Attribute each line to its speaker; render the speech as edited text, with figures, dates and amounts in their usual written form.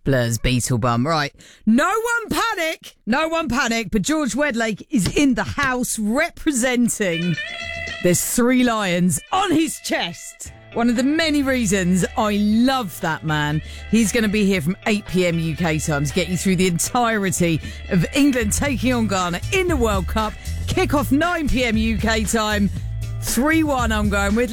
Speaker 1: Blur's Beetlebum. Right. No one panic, but George Wedlake is in the house representing. There's 3 lions on his chest. One of the many reasons I love that man. He's going to be here from 8 p.m. UK time to get you through the entirety of England taking on Ghana in the World Cup. Kick off 9 p.m. UK time. 3-1 I'm going with.